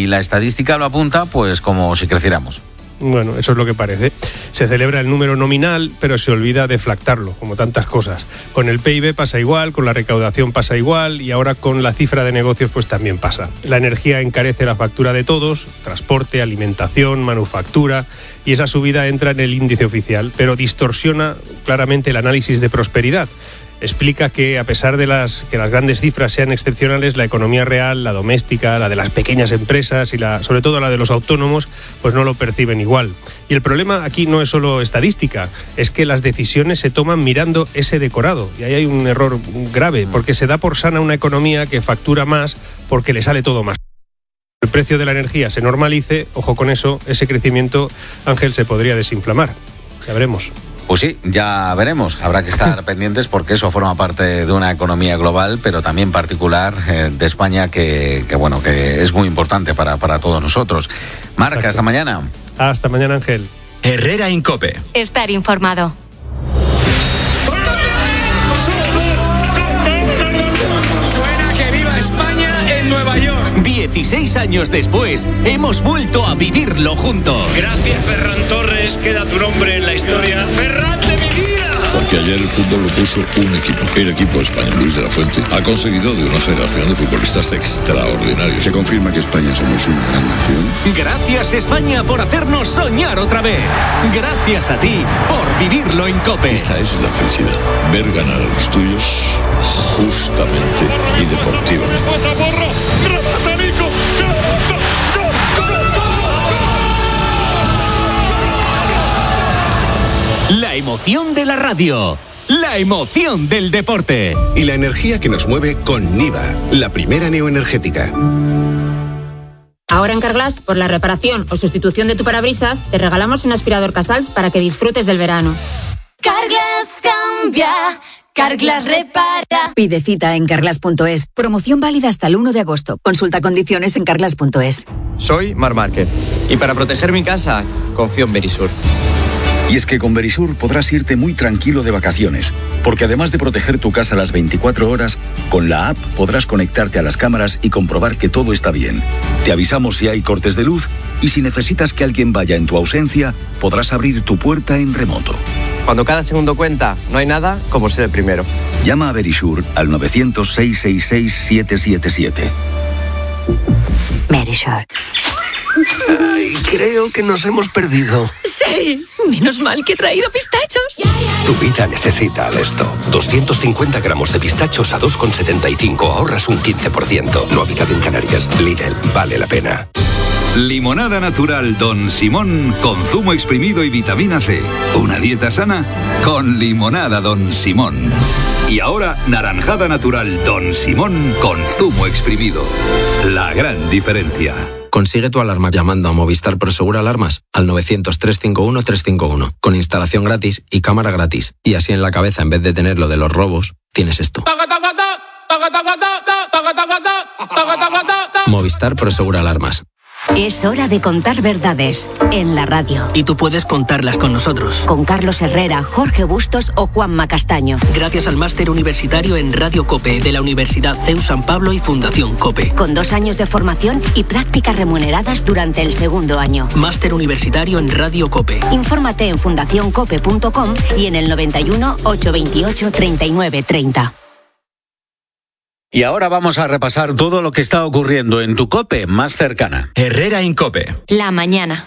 y la estadística lo apunta, pues como si creciéramos. Bueno, eso es lo que parece. Se celebra el número nominal, pero se olvida deflactarlo, como tantas cosas. Con el PIB pasa igual, con la recaudación pasa igual y ahora con la cifra de negocios pues también pasa. La energía encarece la factura de todos, transporte, alimentación, manufactura, y esa subida entra en el índice oficial, pero distorsiona claramente el análisis de prosperidad. Explica que a pesar de que las grandes cifras sean excepcionales, la economía real, la doméstica, la de las pequeñas empresas y sobre todo la de los autónomos, pues no lo perciben igual. Y el problema aquí no es solo estadística, es que las decisiones se toman mirando ese decorado. Y ahí hay un error grave, porque se da por sana una economía que factura más porque le sale todo más. El precio de la energía se normalice, ojo con eso, ese crecimiento, Ángel, se podría desinflamar. Ya veremos. Pues sí, ya veremos. Habrá que estar pendientes porque eso forma parte de una economía global, pero también particular de España, que es muy importante para todos nosotros. Marc, Exacto. Hasta mañana. Hasta mañana, Ángel. Herrera en COPE. Estar informado. Suena que viva España en Nueva York. 16 años después, hemos vuelto a vivirlo juntos. Gracias, Ferran Torres, queda tu nombre en la historia. ¡Ferran de mi vida! Porque ayer el fútbol lo puso un equipo. El equipo español, Luis de la Fuente, ha conseguido de una generación de futbolistas extraordinarios. Se confirma que España somos una gran nación. Gracias, España, por hacernos soñar otra vez. Gracias a ti por vivirlo en COPE. Esta es la felicidad. Ver ganar a los tuyos justamente y deportivamente. La emoción de la radio. La emoción del deporte. Y la energía que nos mueve con Niva, la primera neoenergética. Ahora en Carglass, por la reparación o sustitución de tu parabrisas, te regalamos un aspirador Casals para que disfrutes del verano. Carglass cambia, Carglass repara. Pide cita en carglass.es. Promoción válida hasta el 1 de agosto. Consulta condiciones en carglass.es. Soy Marc Márquez y para proteger mi casa, confío en Verisur. Y es que con Verisur podrás irte muy tranquilo de vacaciones, porque además de proteger tu casa las 24 horas, con la app podrás conectarte a las cámaras y comprobar que todo está bien. Te avisamos si hay cortes de luz y si necesitas que alguien vaya en tu ausencia, podrás abrir tu puerta en remoto. Cuando cada segundo cuenta, no hay nada como ser el primero. Llama a Verisur al 900-666-777. Verisur. Ay, creo que nos hemos perdido. Sí, menos mal que he traído pistachos. Tu vida necesita Alesto. 250 gramos de pistachos a 2,75. Ahorras un 15%. Navidad en Canarias. Lidl, vale la pena. Limonada natural Don Simón con zumo exprimido y vitamina C. Una dieta sana con limonada Don Simón. Y ahora naranjada natural Don Simón con zumo exprimido. La gran diferencia. Consigue tu alarma llamando a Movistar Prosegur Alarmas al 900-351-351 con instalación gratis y cámara gratis. Y así en la cabeza, en vez de tener lo de los robos, tienes esto. Movistar Prosegur Alarmas. Es hora de contar verdades en la radio. Y tú puedes contarlas con nosotros. Con Carlos Herrera, Jorge Bustos o Juanma Castaño. Gracias al máster universitario en Radio COPE de la Universidad CEU San Pablo y Fundación COPE. Con 2 años de formación y prácticas remuneradas durante el segundo año. Máster universitario en Radio COPE. Infórmate en fundacioncope.com y en el 91 828 39 30. Y ahora vamos a repasar todo lo que está ocurriendo en tu COPE más cercana. Herrera en COPE. La mañana.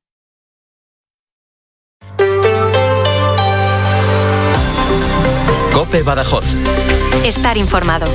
COPE Badajoz. Estar informado.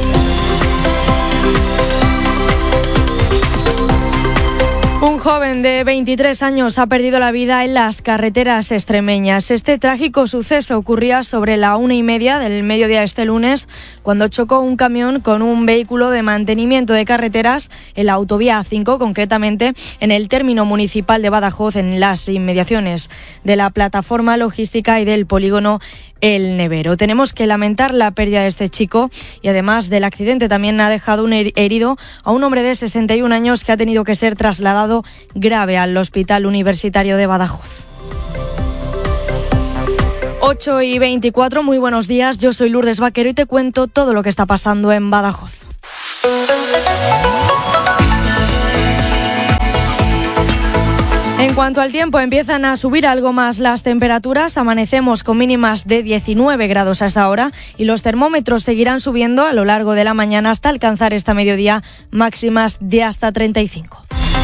Un joven de 23 años ha perdido la vida en las carreteras extremeñas. Este trágico suceso ocurría sobre la 1:30 del mediodía este lunes, cuando chocó un camión con un vehículo de mantenimiento de carreteras en la autovía A5, concretamente en el término municipal de Badajoz, en las inmediaciones de la plataforma logística y del polígono El Nevero. Tenemos que lamentar la pérdida de este chico y además del accidente también ha dejado un herido a un hombre de 61 años que ha tenido que ser trasladado grave al Hospital Universitario de Badajoz. 8:24, muy buenos días, yo soy Lourdes Vaquero y te cuento todo lo que está pasando en Badajoz. cuanto al tiempo, empiezan a subir algo más las temperaturas. Amanecemos con mínimas de 19 grados hasta ahora y los termómetros seguirán subiendo a lo largo de la mañana hasta alcanzar esta mediodía máximas de hasta 35.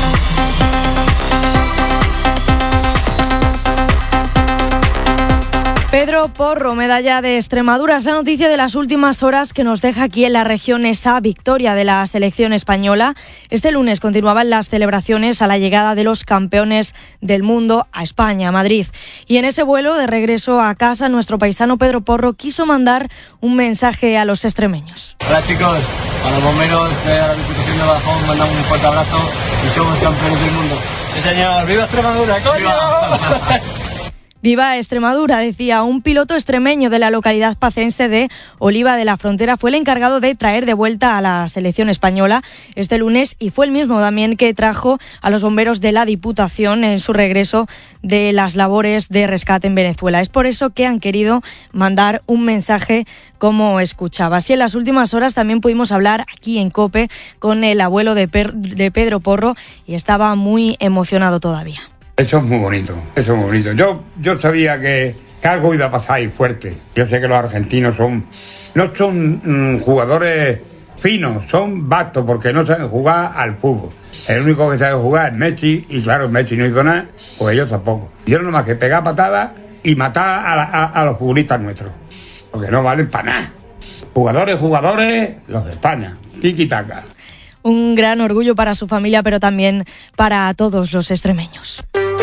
Pedro Porro, medalla de Extremadura. Es la noticia de las últimas horas que nos deja aquí en la región esa victoria de la selección española. Este lunes continuaban las celebraciones a la llegada de los campeones del mundo a España, a Madrid. Y en ese vuelo de regreso a casa, nuestro paisano Pedro Porro quiso mandar un mensaje a los extremeños. Hola chicos, a los bomberos de la Diputación de Badajoz mandamos un fuerte abrazo y somos campeones del mundo. Sí señor, ¡viva Extremadura, coño! ¡Viva! Viva Extremadura, decía. Un piloto extremeño de la localidad pacense de Oliva de la Frontera fue el encargado de traer de vuelta a la selección española este lunes y fue el mismo también que trajo a los bomberos de la Diputación en su regreso de las labores de rescate en Venezuela. Es por eso que han querido mandar un mensaje como escuchaba. Así en las últimas horas también pudimos hablar aquí en COPE con el abuelo de Pedro Porro y estaba muy emocionado todavía. Eso es muy bonito, eso es muy bonito. Yo sabía que algo iba a pasar ahí fuerte. Yo sé que los argentinos no son jugadores finos, son bastos porque no saben jugar al fútbol. El único que sabe jugar es Messi y claro, Messi no hizo nada, pues ellos tampoco. Hicieron nomás que pegar patadas y matar a los futbolistas nuestros, porque no valen para nada. Jugadores, los de España, tiki-taka. Un gran orgullo para su familia, pero también para todos los extremeños.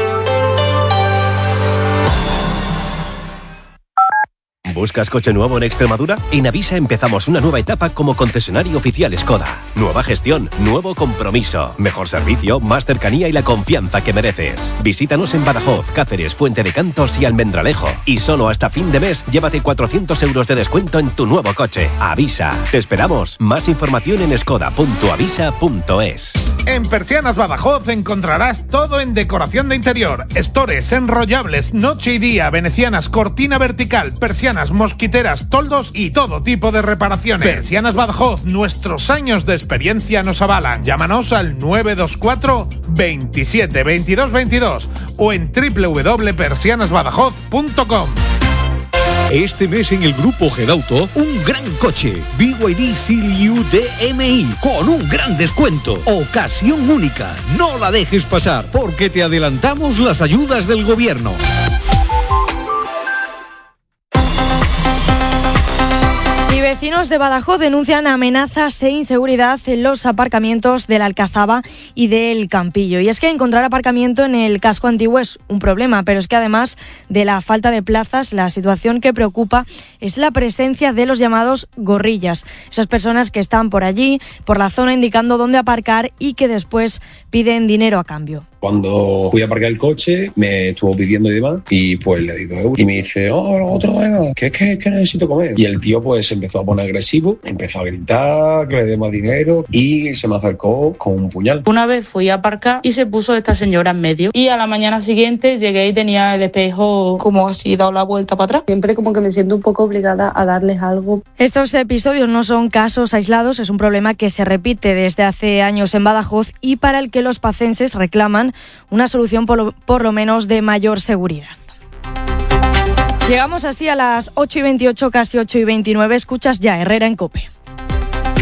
¿Buscas coche nuevo en Extremadura? En Avisa empezamos una nueva etapa como concesionario oficial Skoda. Nueva gestión, nuevo compromiso, mejor servicio, más cercanía y la confianza que mereces. Visítanos en Badajoz, Cáceres, Fuente de Cantos y Almendralejo. Y solo hasta fin de mes, llévate 400 euros de descuento en tu nuevo coche. Avisa. Te esperamos. Más información en skoda.avisa.es. En Persianas Badajoz encontrarás todo en decoración de interior. Estores, enrollables, noche y día, venecianas, cortina vertical, persianas, mosquiteras, toldos y todo tipo de reparaciones. Persianas Badajoz, nuestros años de experiencia nos avalan. Llámanos al 924 27 22 22 o en www.persianasbadajoz.com. Este mes en el Grupo Gedauto, un gran coche, BYD Seal-U DMI, con un gran descuento. Ocasión única, no la dejes pasar, porque te adelantamos las ayudas del gobierno. Vecinos de Badajoz denuncian amenazas e inseguridad en los aparcamientos de la Alcazaba y del Campillo. Y es que encontrar aparcamiento en el casco antiguo es un problema, pero es que además de la falta de plazas, la situación que preocupa es la presencia de los llamados gorrillas. Esas personas que están por allí, por la zona, indicando dónde aparcar y que después piden dinero a cambio. Cuando fui a aparcar el coche, me estuvo pidiendo y demás, y pues le di 2 euros. Y me dice, otro vez, que necesito comer. Y el tío pues empezó a poner agresivo, empezó a gritar, que le dé más dinero, y se me acercó con un puñal. Una vez fui a aparcar y se puso esta señora en medio. Y a la mañana siguiente llegué y tenía el espejo como así dado la vuelta para atrás. Siempre como que me siento un poco obligada a darles algo. Estos episodios no son casos aislados, es un problema que se repite desde hace años en Badajoz y para el que los pacenses reclaman una solución por lo menos de mayor seguridad. Llegamos así a las 8:28, casi 8:29. Escuchas ya Herrera en COPE.